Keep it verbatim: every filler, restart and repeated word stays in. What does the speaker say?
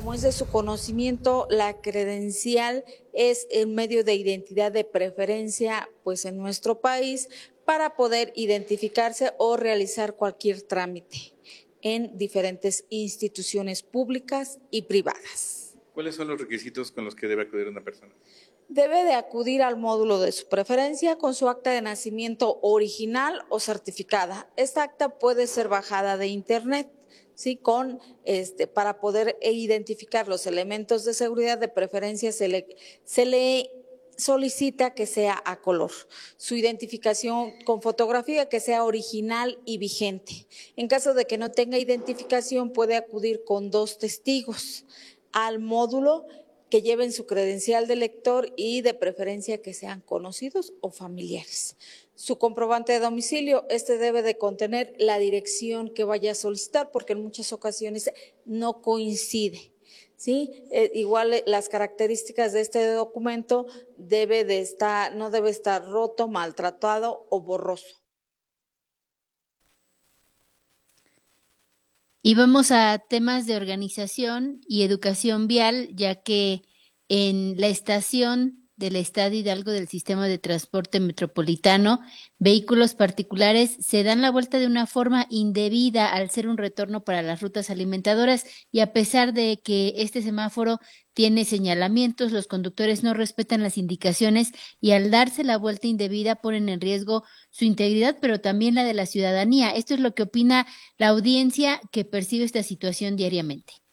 Como es de su conocimiento, la credencial es el medio de identidad de preferencia, pues en nuestro país, para poder identificarse o realizar cualquier trámite en diferentes instituciones públicas y privadas. ¿Cuáles son los requisitos con los que debe acudir una persona? Debe de acudir al módulo de su preferencia con su acta de nacimiento original o certificada. Esta acta puede ser bajada de internet, ¿sí? Con este, para poder identificar los elementos de seguridad. De preferencia se le, se le solicita que sea a color. Su identificación con fotografía que sea original y vigente. En caso de que no tenga identificación, puede acudir con dos testigos al módulo que lleven su credencial de lector y de preferencia que sean conocidos o familiares. Su comprobante de domicilio, este debe de contener la dirección que vaya a solicitar, porque en muchas ocasiones no coincide. ¿Sí? Eh, igual eh, las características de este documento debe de estar, no debe estar roto, maltratado o borroso. Y vamos a temas de organización y educación vial, ya que en la estación del Estado Hidalgo del Sistema de Transporte Metropolitano, vehículos particulares se dan la vuelta de una forma indebida al ser un retorno para las rutas alimentadoras, y a pesar de que este semáforo tiene señalamientos, los conductores no respetan las indicaciones y al darse la vuelta indebida ponen en riesgo su integridad, pero también la de la ciudadanía. Esto es lo que opina la audiencia que percibe esta situación diariamente.